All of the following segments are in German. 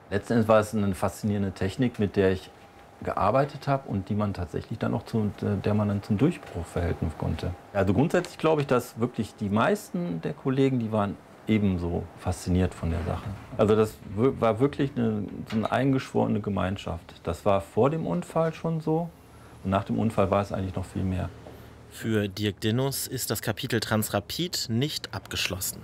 Letzten Endes war es eine faszinierende Technik, mit der ich gearbeitet habe und die man tatsächlich dann auch der man dann zum Durchbruch verhelfen konnte. Also grundsätzlich glaube ich, dass wirklich die meisten der Kollegen, die waren ebenso fasziniert von der Sache. Also das war wirklich so eine eingeschworene Gemeinschaft. Das war vor dem Unfall schon so und nach dem Unfall war es eigentlich noch viel mehr. Für Dirk Dinnus ist das Kapitel Transrapid nicht abgeschlossen.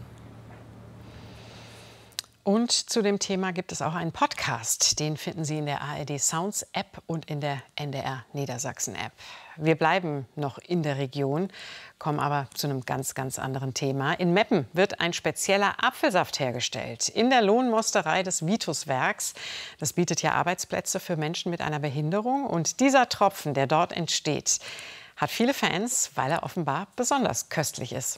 Und zu dem Thema gibt es auch einen Podcast. Den finden Sie in der ARD Sounds App und in der NDR Niedersachsen App. Wir bleiben noch in der Region, kommen aber zu einem ganz, ganz anderen Thema. In Meppen wird ein spezieller Apfelsaft hergestellt. In der Lohnmosterei des Vituswerks. Das bietet ja Arbeitsplätze für Menschen mit einer Behinderung. Und dieser Tropfen, der dort entsteht, hat viele Fans, weil er offenbar besonders köstlich ist.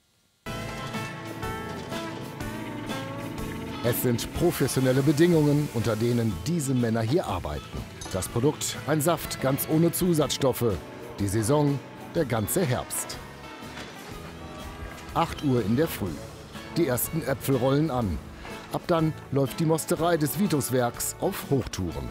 Es sind professionelle Bedingungen, unter denen diese Männer hier arbeiten. Das Produkt, ein Saft ganz ohne Zusatzstoffe. Die Saison, der ganze Herbst. 8 Uhr in der Früh. Die ersten Äpfel rollen an. Ab dann läuft die Mosterei des Vituswerks auf Hochtouren.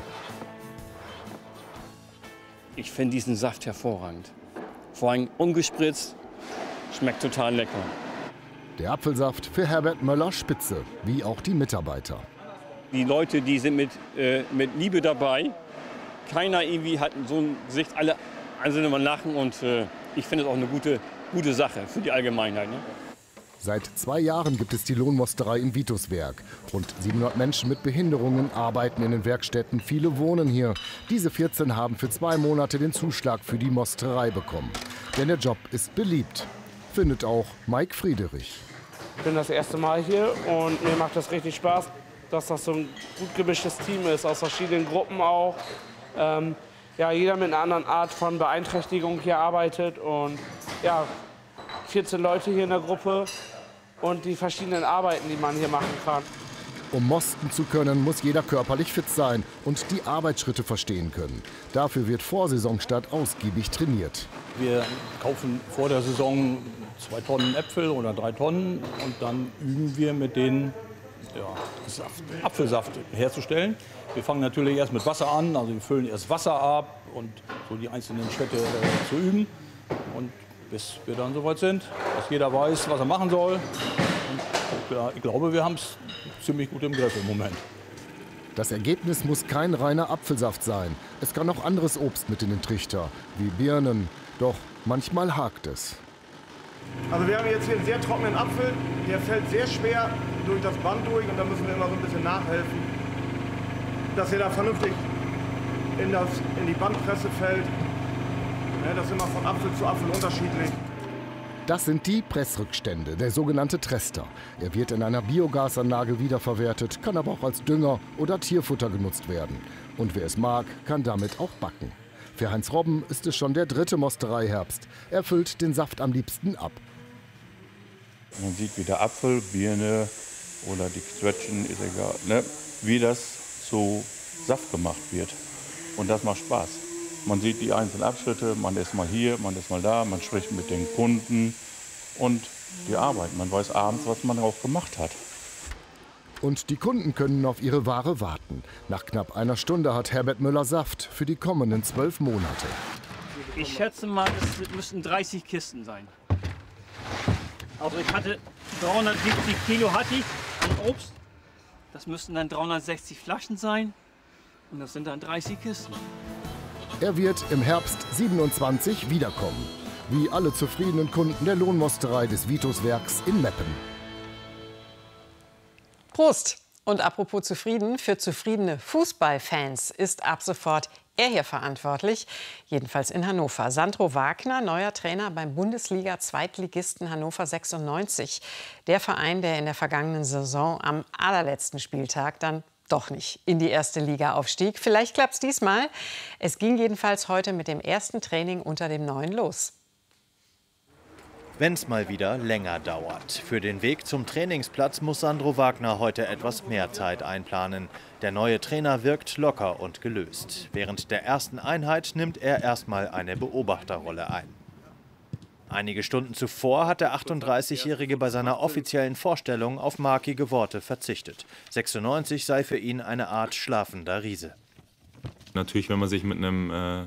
Ich finde diesen Saft hervorragend. Vor allem ungespritzt, schmeckt total lecker. Der Apfelsaft für Herbert Möller spitze, wie auch die Mitarbeiter. Die Leute, die sind mit Liebe dabei. Keiner irgendwie hat so ein Gesicht, alle einzeln mal lachen und ich finde es auch eine gute Sache für die Allgemeinheit. Ne? Seit 2 Jahren gibt es die Lohnmosterei im Vituswerk. Rund 700 Menschen mit Behinderungen arbeiten in den Werkstätten, viele wohnen hier. Diese 14 haben für 2 Monate den Zuschlag für die Mosterei bekommen. Denn der Job ist beliebt, findet auch Mike Friedrich. Ich bin das erste Mal hier und mir macht das richtig Spaß, dass das so ein gut gemischtes Team ist, aus verschiedenen Gruppen auch. Ja, jeder mit einer anderen Art von Beeinträchtigung hier arbeitet und ja, 14 Leute hier in der Gruppe und die verschiedenen Arbeiten, die man hier machen kann. Um mosten zu können, muss jeder körperlich fit sein und die Arbeitsschritte verstehen können. Dafür wird vor Saisonstart ausgiebig trainiert. Wir kaufen vor der Saison 2 Tonnen Äpfel oder 3 Tonnen und dann üben wir mit denen Apfelsaft herzustellen. Wir fangen natürlich erst mit Wasser an, also wir füllen erst Wasser ab und so die einzelnen Schritte zu üben. Und bis wir dann soweit sind, dass jeder weiß, was er machen soll. Und, ja, ich glaube, wir haben es ziemlich gut im Griff im Moment. Das Ergebnis muss kein reiner Apfelsaft sein. Es kann auch anderes Obst mit in den Trichter, wie Birnen. Doch manchmal hakt es. Also wir haben jetzt hier einen sehr trockenen Apfel, der fällt sehr schwer durch das Band durch und da müssen wir immer so ein bisschen nachhelfen, dass er da vernünftig in die Bandpresse fällt. Ja, das ist immer von Apfel zu Apfel unterschiedlich. Das sind die Pressrückstände, der sogenannte Trester. Er wird in einer Biogasanlage wiederverwertet, kann aber auch als Dünger oder Tierfutter genutzt werden. Und wer es mag, kann damit auch backen. Für Heinz Robben ist es schon der 3. Mostereiherbst. Er füllt den Saft am liebsten ab. Man sieht, wie der Apfel, Birne oder die Zwetschgen, ist egal, ne? Wie das so Saft gemacht wird. Und das macht Spaß. Man sieht die einzelnen Abschnitte, man ist mal hier, man ist mal da, man spricht mit den Kunden und die Arbeit. Man weiß abends, was man auch gemacht hat. Und die Kunden können auf ihre Ware warten. Nach knapp einer Stunde hat Herbert Möller Saft für die kommenden 12 Monate. Ich schätze mal, es müssten 30 Kisten sein. Also ich hatte 370 Kilo hatte ich an Obst. Das müssten dann 360 Flaschen sein. Und das sind dann 30 Kisten. Er wird im Herbst 27 wiederkommen. Wie alle zufriedenen Kunden der Lohnmosterei des Vituswerks in Meppen. Prost! Und apropos zufrieden, für zufriedene Fußballfans ist ab sofort er hier verantwortlich, jedenfalls in Hannover. Sandro Wagner, neuer Trainer beim Bundesliga-Zweitligisten Hannover 96. Der Verein, der in der vergangenen Saison am allerletzten Spieltag dann doch nicht in die erste Liga aufstieg. Vielleicht klappt's diesmal. Es ging jedenfalls heute mit dem ersten Training unter dem Neuen los. Wenn es mal wieder länger dauert. Für den Weg zum Trainingsplatz muss Sandro Wagner heute etwas mehr Zeit einplanen. Der neue Trainer wirkt locker und gelöst. Während der ersten Einheit nimmt er erstmal eine Beobachterrolle ein. Einige Stunden zuvor hat der 38-Jährige bei seiner offiziellen Vorstellung auf markige Worte verzichtet. 96 sei für ihn eine Art schlafender Riese. Natürlich, wenn man sich mit einem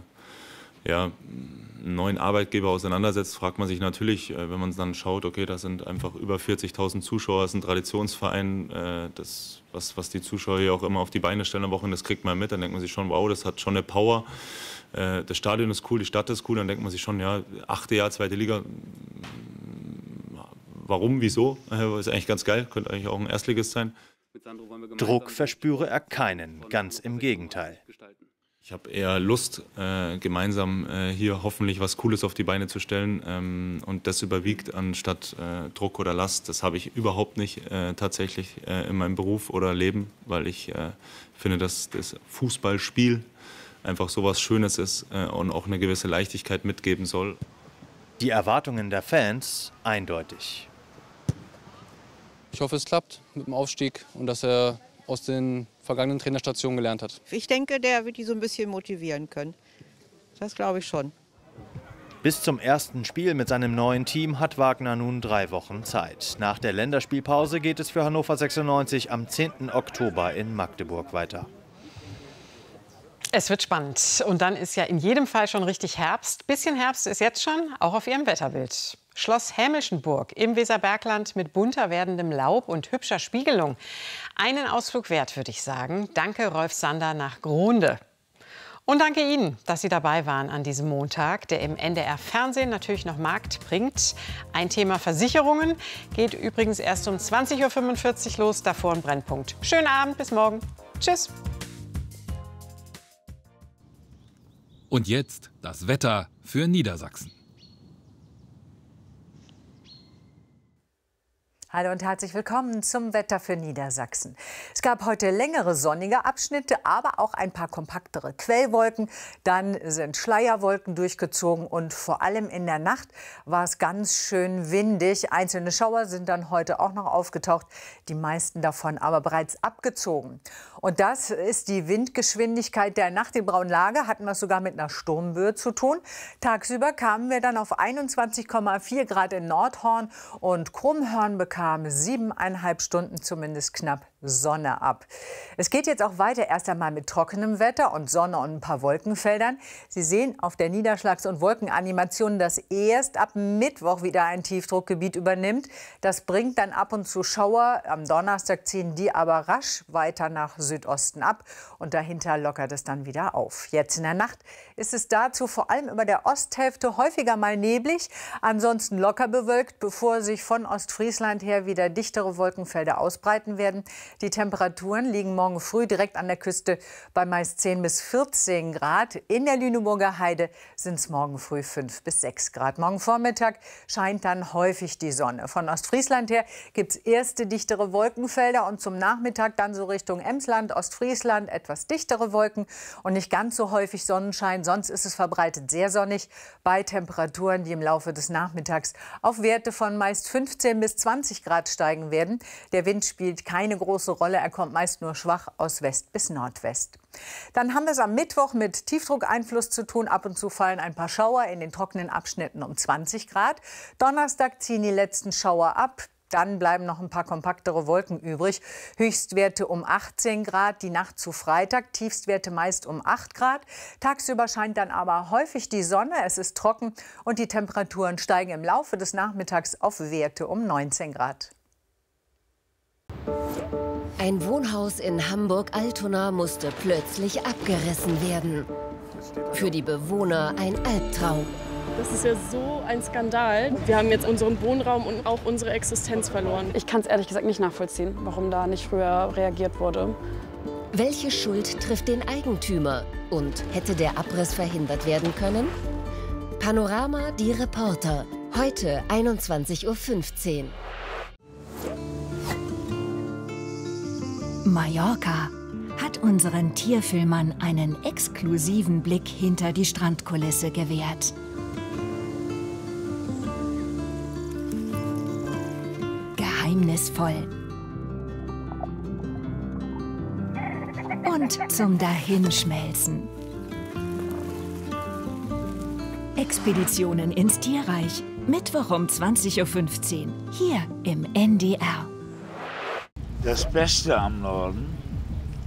neuen Arbeitgeber auseinandersetzt, fragt man sich natürlich, wenn man dann schaut, okay, da sind einfach über 40.000 Zuschauer, das ist ein Traditionsverein, das, was die Zuschauer hier auch immer auf die Beine stellen am Wochenende, das kriegt man mit, dann denkt man sich schon, wow, das hat schon eine Power. Das Stadion ist cool, die Stadt ist cool, dann denkt man sich schon, ja, 8. Jahr, 2. Liga, warum, wieso? Ist eigentlich ganz geil, könnte eigentlich auch ein Erstligist sein. Druck verspüre er keinen, ganz im Gegenteil. Ich habe eher Lust, gemeinsam hier hoffentlich was Cooles auf die Beine zu stellen und das überwiegt anstatt Druck oder Last. Das habe ich überhaupt nicht tatsächlich in meinem Beruf oder Leben, weil ich finde, dass das Fußballspiel einfach so was Schönes ist und auch eine gewisse Leichtigkeit mitgeben soll. Die Erwartungen der Fans eindeutig. Ich hoffe, es klappt mit dem Aufstieg und dass er aus den vergangenen Trainerstationen gelernt hat. Ich denke, der wird die so ein bisschen motivieren können. Das glaube ich schon. Bis zum ersten Spiel mit seinem neuen Team hat Wagner nun 3 Wochen Zeit. Nach der Länderspielpause geht es für Hannover 96 am 10. Oktober in Magdeburg weiter. Es wird spannend. Und dann ist ja in jedem Fall schon richtig Herbst. Bisschen Herbst ist jetzt schon, auch auf Ihrem Wetterbild. Schloss Hämelschenburg im Weserbergland mit bunter werdendem Laub und hübscher Spiegelung. Einen Ausflug wert, würde ich sagen. Danke, Rolf Sander nach Grunde. Und danke Ihnen, dass Sie dabei waren an diesem Montag, der im NDR-Fernsehen natürlich noch Markt bringt. Ein Thema Versicherungen geht übrigens erst um 20:45 Uhr los, davor ein Brennpunkt. Schönen Abend, bis morgen. Tschüss. Und jetzt das Wetter für Niedersachsen. Hallo und herzlich willkommen zum Wetter für Niedersachsen. Es gab heute längere sonnige Abschnitte, aber auch ein paar kompaktere Quellwolken. Dann sind Schleierwolken durchgezogen und vor allem in der Nacht war es ganz schön windig. Einzelne Schauer sind dann heute auch noch aufgetaucht, die meisten davon aber bereits abgezogen. Und das ist die Windgeschwindigkeit der Nacht. In Braunlage hatten wir es sogar mit einer Sturmböe zu tun. Tagsüber kamen wir dann auf 21,4 Grad in Nordhorn und Krummhörn bekam 7,5 Stunden zumindest knapp Sonne ab. Es geht jetzt auch weiter erst einmal mit trockenem Wetter und Sonne und ein paar Wolkenfeldern. Sie sehen auf der Niederschlags- und Wolkenanimation, dass erst ab Mittwoch wieder ein Tiefdruckgebiet übernimmt. Das bringt dann ab und zu Schauer. Am Donnerstag ziehen die aber rasch weiter nach Südosten ab und dahinter lockert es dann wieder auf. Jetzt in der Nacht ist es dazu vor allem über der Osthälfte häufiger mal neblig, ansonsten locker bewölkt, bevor sich von Ostfriesland her wieder dichtere Wolkenfelder ausbreiten werden. Die Temperaturen liegen morgen früh direkt an der Küste bei meist 10 bis 14 Grad. In der Lüneburger Heide sind es morgen früh 5 bis 6 Grad. Morgen Vormittag scheint dann häufig die Sonne. Von Ostfriesland her gibt es erste dichtere Wolkenfelder und zum Nachmittag dann so Richtung Emsland, Ostfriesland etwas dichtere Wolken und nicht ganz so häufig Sonnenschein. Sonst ist es verbreitet sehr sonnig bei Temperaturen, die im Laufe des Nachmittags auf Werte von meist 15 bis 20 Grad steigen werden. Der Wind spielt keine große Rolle. Er kommt meist nur schwach aus West bis Nordwest. Dann haben wir es am Mittwoch mit Tiefdruckeinfluss zu tun. Ab und zu fallen ein paar Schauer in den trockenen Abschnitten um 20 Grad. Donnerstag ziehen die letzten Schauer ab. Dann bleiben noch ein paar kompaktere Wolken übrig. Höchstwerte um 18 Grad, die Nacht zu Freitag, Tiefstwerte meist um 8 Grad. Tagsüber scheint dann aber häufig die Sonne, es ist trocken und die Temperaturen steigen im Laufe des Nachmittags auf Werte um 19 Grad. Ein Wohnhaus in Hamburg-Altona musste plötzlich abgerissen werden. Für die Bewohner ein Albtraum. Das ist ja so ein Skandal. Wir haben jetzt unseren Wohnraum und auch unsere Existenz verloren. Ich kann es ehrlich gesagt nicht nachvollziehen, warum da nicht früher reagiert wurde. Welche Schuld trifft den Eigentümer? Und hätte der Abriss verhindert werden können? Panorama, die Reporter. Heute 21:15 Uhr. Mallorca hat unseren Tierfilmern einen exklusiven Blick hinter die Strandkulisse gewährt. Geheimnisvoll und zum Dahinschmelzen. Expeditionen ins Tierreich Mittwoch um 20:15 Uhr, hier im NDR. Das Beste am Norden